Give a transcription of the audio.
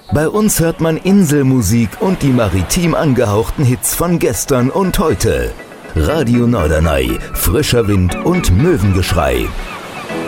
Bei uns hört man Inselmusik und die maritim angehauchten Hits von gestern und heute. Radio Norderney, frischer Wind und Möwengeschrei.